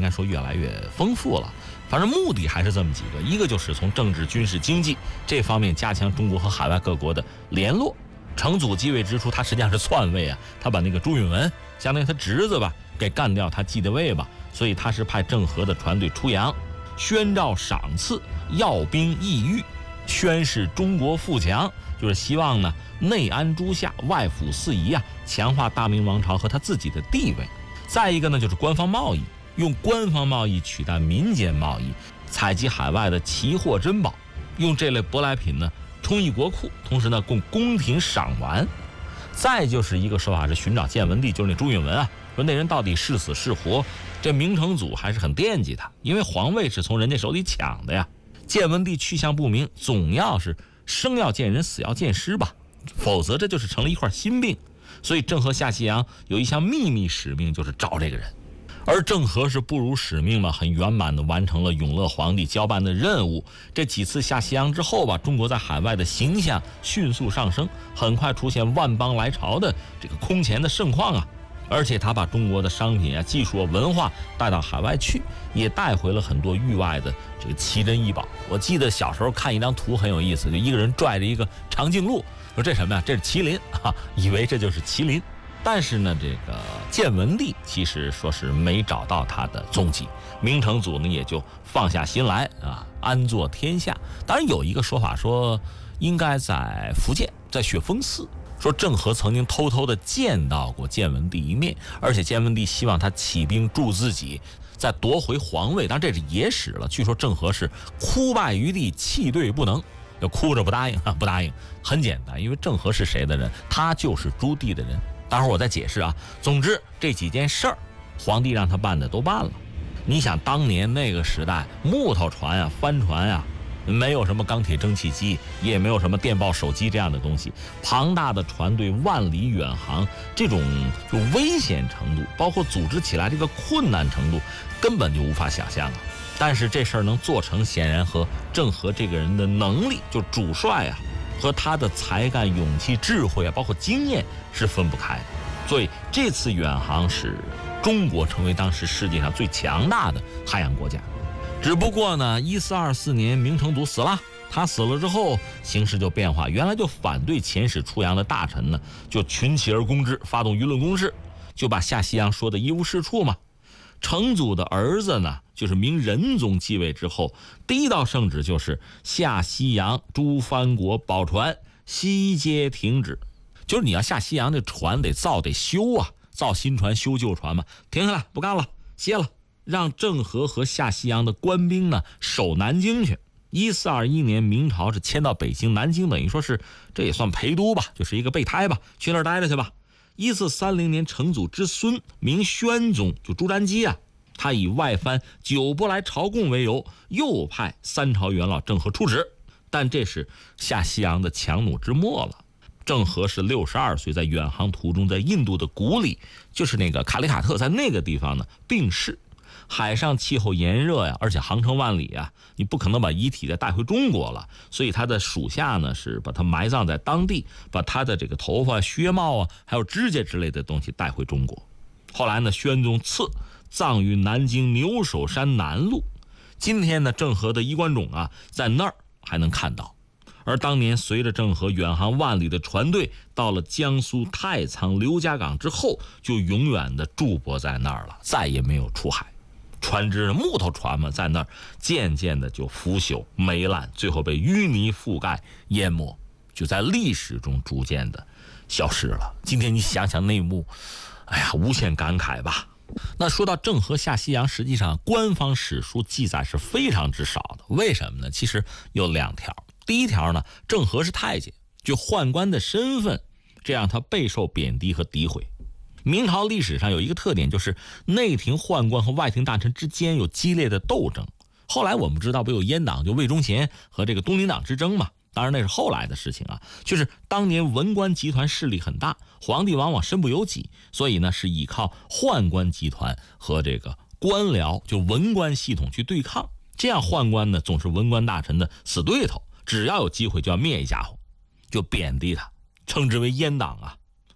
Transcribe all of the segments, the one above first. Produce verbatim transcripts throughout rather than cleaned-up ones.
该说越来越丰富了。反正目的还是这么几个，一个就是从政治、军事、经济这方面加强中国和海外各国的联络。成祖继位之初，他实际上是篡位啊，他把那个朱允炆，相当于他侄子吧，给干掉，他继的位吧，所以他是派郑和的船队出洋，宣诏赏赐，要兵抑郁，宣示中国富强，就是希望呢内安诸夏，外抚四夷啊，强化大明王朝和他自己的地位。再一个呢，就是官方贸易，用官方贸易取代民间贸易，采集海外的奇货珍宝，用这类舶来品呢充溢国库，同时呢供宫廷赏玩。再就是一个说法是寻找建文帝，就是那朱允炆啊，说那人到底是死是活，这明成祖还是很惦记他，因为皇位是从人家手里抢的呀。建文帝去向不明，总要是生要见人，死要见尸吧，否则这就是成了一块心病。所以郑和下西洋有一项秘密使命，就是找这个人。而郑和是不辱使命嘛，很圆满地完成了永乐皇帝交办的任务。这几次下西洋之后吧，中国在海外的形象迅速上升，很快出现万邦来朝的这个空前的盛况啊。而且他把中国的商品啊、技术啊、文化带到海外去，也带回了很多域外的这个奇珍异宝。我记得小时候看一张图很有意思，就一个人拽着一个长颈鹿，说这什么呀？这是麒麟啊，以为这就是麒麟。但是呢，这个建文帝其实说是没找到他的踪迹，明成祖呢也就放下心来啊，安坐天下。当然有一个说法说，应该在福建，在雪峰寺，说郑和曾经偷偷的见到过建文帝一面，而且建文帝希望他起兵助自己，再夺回皇位。当然这是野史了，据说郑和是哭拜于地，气对不能，就哭着不答应啊，不答应。很简单，因为郑和是谁的人？他就是朱棣的人。待会儿我再解释啊。总之这几件事儿，皇帝让他办的都办了。你想当年那个时代，木头船啊、帆船啊，没有什么钢铁蒸汽机，也没有什么电报手机这样的东西，庞大的船队万里远航，这种就危险程度，包括组织起来这个困难程度，根本就无法想象啊。但是这事儿能做成，显然和郑和这个人的能力，就主帅啊，和他的才干、勇气、智慧啊，包括经验是分不开的。所以这次远航使中国成为当时世界上最强大的海洋国家。只不过呢，一四二四年明成祖死了，他死了之后，形势就变化。原来就反对遣使出洋的大臣呢，就群起而攻之，发动舆论攻势，就把下西洋说的一无是处嘛。成祖的儿子呢，就是明仁宗继位之后，第一道圣旨就是下西洋诸藩国宝船悉皆停止，就是你要下西洋，这船得造得修啊，造新船修旧船嘛，停下来不干了，歇了，让郑和和下西洋的官兵呢守南京去。一四二一年，明朝是迁到北京，南京等于说是这也算陪都吧，就是一个备胎吧，去那儿待着去吧。一四三零年，成祖之孙明宣宗就朱瞻基啊，他以外藩久不来朝贡为由，又派三朝元老郑和出使。但这是下西洋的强弩之末了。郑和是六十二岁，在远航途中，在印度的古里，就是那个卡里卡特，在那个地方呢病逝。海上气候炎热呀，而且航程万里啊，你不可能把遗体再带回中国了，所以他的属下呢是把他埋葬在当地，把他的这个头发、靴帽啊，还有指甲之类的东西带回中国。后来呢，宣宗赐葬于南京牛首山南路。今天呢，郑和的衣冠冢啊，在那儿还能看到。而当年随着郑和远航万里的船队到了江苏太仓刘家港之后，就永远的驻泊在那儿了，再也没有出海。船只木头船嘛，在那儿渐渐的就腐朽霉烂，最后被淤泥覆盖淹没，就在历史中逐渐的消失了。今天你想想那一幕，哎呀，无限感慨吧。那说到郑和下西洋，实际上官方史书记载是非常之少的。为什么呢？其实有两条。第一条呢，郑和是太监，就宦官的身份，这让他备受贬低和诋毁。明朝历史上有一个特点，就是内廷宦官和外廷大臣之间有激烈的斗争。后来我们知道不有阉党，就魏忠贤和这个东林党之争嘛，当然那是后来的事情啊。就是当年文官集团势力很大，皇帝往往身不由己，所以呢是依靠宦官集团和这个官僚就文官系统去对抗。这样宦官呢总是文官大臣的死对头，只要有机会就要灭一家伙，就贬低他，称之为阉党啊。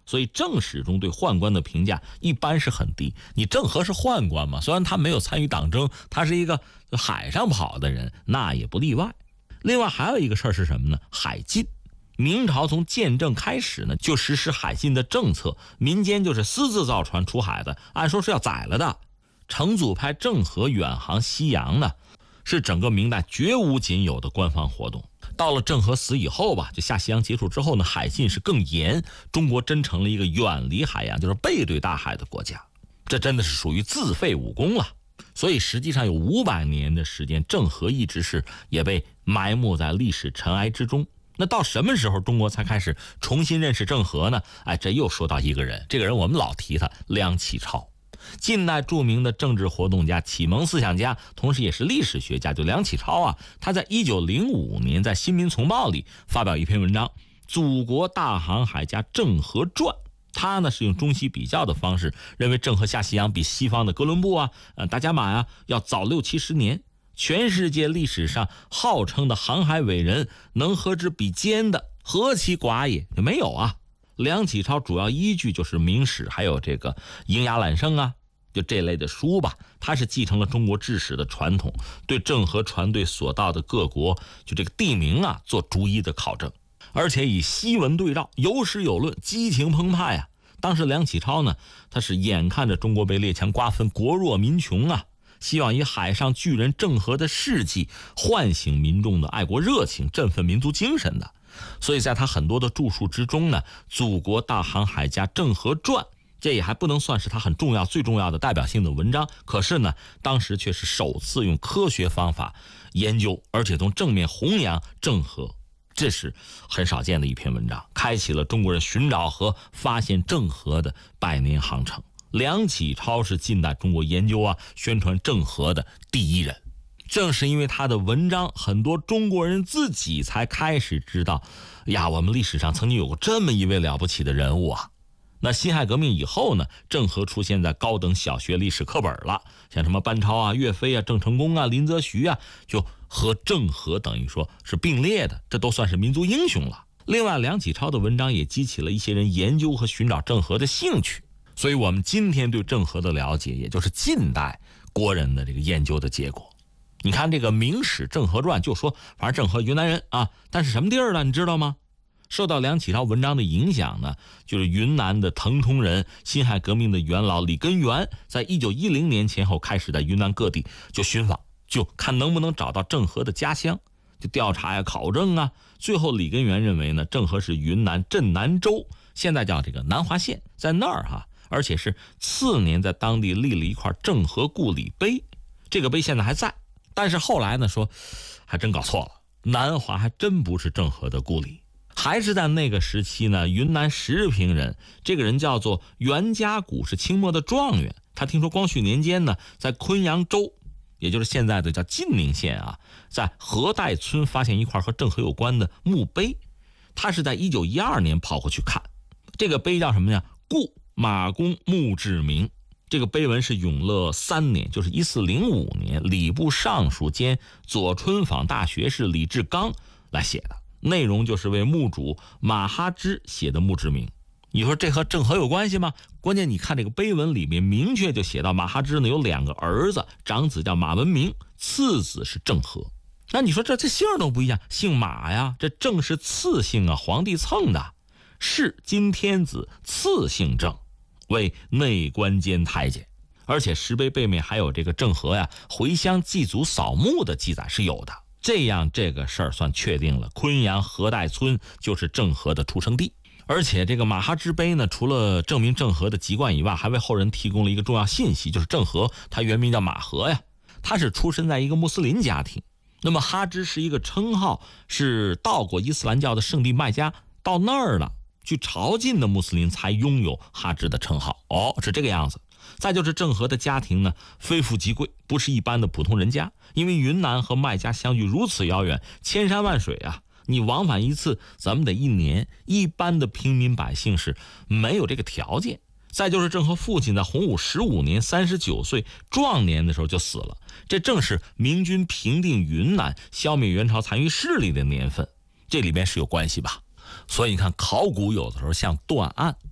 所以正史中对宦官的评价一般是很低。你郑和是宦官嘛，虽然他没有参与党争，他是一个海上跑的人，那也不例外。另外还有一个事儿是什么呢？海禁。明朝从建政开始呢，就实施海禁的政策，民间就是私自造船出海的，按说是要宰了的。成祖派郑和远航西洋呢，是整个明代绝无仅有的官方活动。到了郑和死以后吧，就下西洋结束之后呢，海禁是更严，中国真成了一个远离海洋，就是背对大海的国家。这真的是属于自废武功了。所以实际上有五百年的时间，郑和一直是也被埋没在历史尘埃之中。那到什么时候中国才开始重新认识郑和呢？哎，这又说到一个人，这个人我们老提他，梁启超。近代著名的政治活动家、启蒙思想家，同时也是历史学家，就梁启超啊，他在一九零五年在《新民丛报》里发表一篇文章《祖国大航海家郑和传》。他呢是用中西比较的方式，认为郑和下西洋比西方的哥伦布啊、呃达伽马啊要早六七十年。全世界历史上号称的航海伟人，能和之比肩的，何其寡也？就没有啊。梁启超主要依据就是《明史》，还有这个《英雅览胜》啊，就这类的书吧。他是继承了中国治史的传统，对郑和船队所到的各国就这个地名啊做逐一的考证，而且以西文对照，有史有论，激情澎湃啊。当时梁启超呢，他是眼看着中国被列强瓜分，国弱民穷啊，希望以海上巨人郑和的事迹唤醒民众的爱国热情，振奋民族精神的。所以在他很多的著述之中呢，《祖国大航海家郑和传》这也还不能算是他很重要、最重要的代表性的文章，可是呢，当时却是首次用科学方法研究，而且从正面弘扬郑和，这是很少见的一篇文章，开启了中国人寻找和发现郑和的百年航程。梁启超是近代中国研究啊、宣传郑和的第一人。正是因为他的文章，很多中国人自己才开始知道，呀，我们历史上曾经有过这么一位了不起的人物啊。那辛亥革命以后呢，郑和出现在高等小学历史课本了，像什么班超啊、岳飞啊、郑成功啊、林则徐啊，就和郑和等于说是并列的，这都算是民族英雄了。另外，梁启超的文章也激起了一些人研究和寻找郑和的兴趣，所以我们今天对郑和的了解，也就是近代国人的这个研究的结果。你看这个《明史·郑和传》就说，反正郑和云南人啊，但是什么地儿呢？你知道吗？受到梁启超文章的影响呢，就是云南的腾冲人，辛亥革命的元老李根源，在一九一零年前后开始在云南各地就寻访，就看能不能找到郑和的家乡，就调查呀、考证啊。最后李根源认为呢，郑和是云南镇南州，现在叫这个南华县，在那儿哈，而且是次年在当地立了一块郑和故里碑，这个碑现在还在。但是后来呢，说还真搞错了，南华还真不是郑和的故里。还是在那个时期呢，云南石屏人，这个人叫做袁家谷，是清末的状元。他听说光绪年间呢，在昆阳州，也就是现在的叫晋宁县啊，在河岱村发现一块和郑和有关的墓碑。他是在一九一二年跑过去看，这个碑叫什么呢？故马公墓志铭。这个碑文是永乐三年，就是一四零五年，礼部尚书兼左春坊大学士李志刚来写的，内容就是为墓主马哈之写的墓志铭。你说这和郑和有关系吗？关键你看这个碑文里面明确就写到，马哈之呢有两个儿子，长子叫马文明，次子是郑和。那你说这这姓都不一样，姓马呀，这郑是次姓啊，皇帝蹭的，是今天子，次姓郑，为内官监太监。而且石碑背面还有这个郑和呀回乡祭祖扫墓的记载是有的。这样这个事儿算确定了，昆阳河岱村就是郑和的出生地。而且这个马哈之碑呢，除了证明郑和的籍贯以外，还为后人提供了一个重要信息，就是郑和他原名叫马和呀，他是出身在一个穆斯林家庭。那么哈之是一个称号，是到过伊斯兰教的圣地麦加，到那儿了去朝觐的穆斯林才拥有哈之的称号。哦，是这个样子。再就是郑和的家庭呢，非富即贵，不是一般的普通人家，因为云南和麦加相距如此遥远，千山万水啊，你往返一次咱们得一年，一般的平民百姓是没有这个条件。再就是郑和父亲在洪武十五年三十九岁壮年的时候就死了，这正是明军平定云南、消灭元朝残余势力的年份，这里面是有关系吧。所以你看考古有的时候像断案，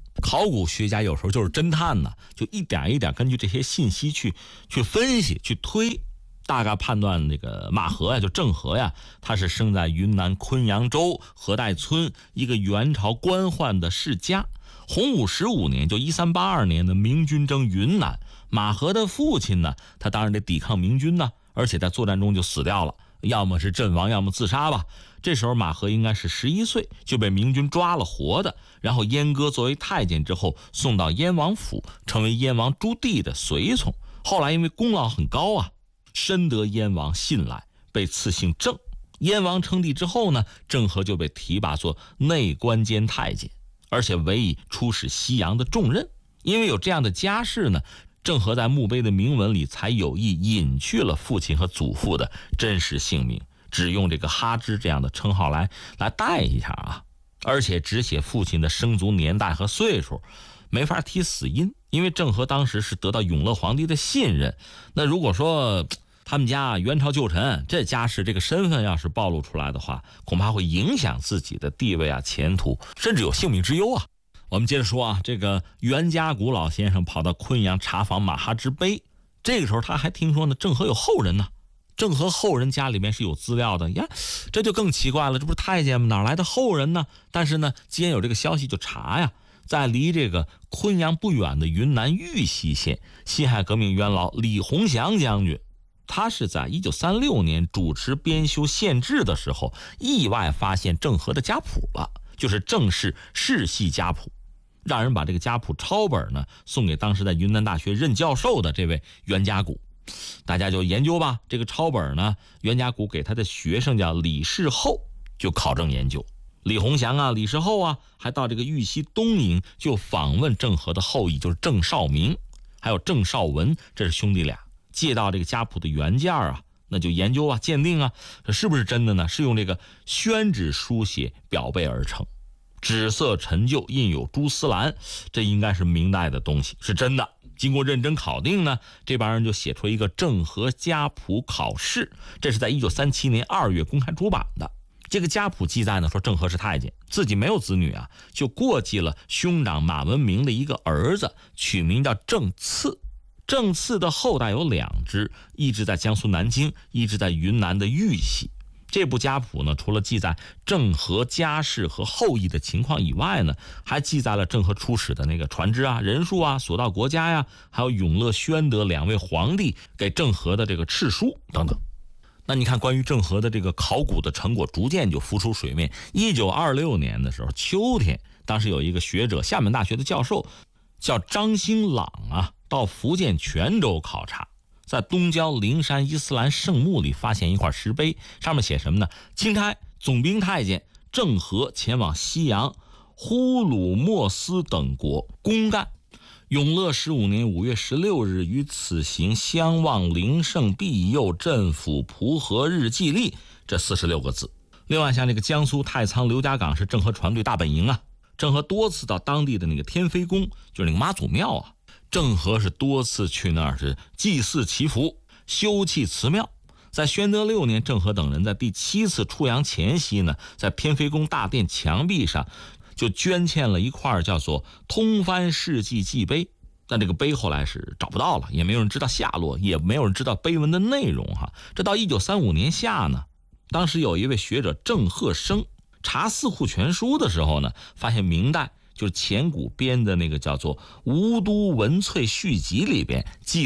考古学家有时候就是侦探呢，就一点一点根据这些信息去去分析去推，大概判断那个马和呀，就郑和呀，他是生在云南昆阳州河岱村一个元朝官宦的世家。洪武十五年，就一三八二年的明军征云南，马和的父亲呢，他当然得抵抗明军呢，而且在作战中就死掉了，要么是阵亡，要么自杀吧。这时候马和应该是十一岁，就被明军抓了活的，然后阉割作为太监之后送到燕王府，成为燕王朱棣的随从。后来因为功劳很高啊，深得燕王信赖，被赐姓郑。燕王称帝之后呢，郑和就被提拔做内官监太监，而且委以出使西洋的重任。因为有这样的家世呢，郑和在墓碑的铭文里才有意隐去了父亲和祖父的真实姓名，只用这个哈芝这样的称号来来带一下啊，而且只写父亲的生卒年代和岁数，没法提死因。因为郑和当时是得到永乐皇帝的信任，那如果说他们家元朝旧臣这家世这个身份要是暴露出来的话，恐怕会影响自己的地位啊、前途，甚至有性命之忧啊。我们接着说啊，这个袁家谷老先生跑到昆阳查访马哈之碑，这个时候他还听说呢，郑和有后人呢。郑和后人家里面是有资料的呀，这就更奇怪了，这不是太监吗？哪来的后人呢？但是呢，既然有这个消息就查呀。在离这个昆阳不远的云南玉溪县，辛亥革命元老李鸿祥将军，他是在一九三六年主持编修县志的时候，意外发现郑和的家谱了，就是郑氏世系家谱，让人把这个家谱抄本呢送给当时在云南大学任教授的这位袁家谷。大家就研究吧，这个抄本呢，袁家谷给他的学生叫李世厚就考证研究。李鸿祥啊，李世厚啊，还到这个玉溪东营就访问郑和的后裔，就是郑绍明还有郑绍文，这是兄弟俩，借到这个家谱的原件啊，那就研究啊鉴定啊，这是不是真的呢？是用这个宣纸书写裱背而成，纸色陈旧，印有朱丝蓝，这应该是明代的东西，是真的。经过认真考定呢，这帮人就写出一个郑和家谱考试，这是在一九三七年二月公开出版的。这个家谱记载呢，说郑和是太监，自己没有子女啊，就过继了兄长马文明的一个儿子，取名叫郑赐。郑赐的后代有两支，一支在江苏南京，一支在云南的玉溪。这部家谱呢，除了记载郑和家世和后裔的情况以外呢，还记载了郑和出使的那个船只啊、人数啊、所到国家呀，还有永乐、宣德两位皇帝给郑和的这个敕书等等。那你看，关于郑和的这个考古的成果逐渐就浮出水面。一九二六年的时候，秋天，当时有一个学者，厦门大学的教授，叫张兴朗啊，到福建泉州考察，在东郊灵山伊斯兰圣墓里发现一块石碑，上面写什么呢？钦差总兵太监郑和前往西洋、呼鲁莫斯等国公干。永乐十五年五月十六日于此行相望灵圣庇佑镇抚蒲河日记历，这四十六个字。另外像这个江苏太仓刘家港是郑和船队大本营啊，郑和多次到当地的那个天妃宫，就是那个妈祖庙啊，郑和是多次去那儿是祭祀祈福、修葺祠庙。在宣德六年，郑和等人在第七次出洋前夕呢，在天妃宫大殿墙壁上就捐献了一块叫做通藩事迹记碑，但这个碑后来是找不到了，也没有人知道下落，也没有人知道碑文的内容哈。这到一九三五年夏呢，当时有一位学者郑鹤生查四库全书的时候呢，发现明代就是钱谷编的那个叫做《吴都文萃续集》里边记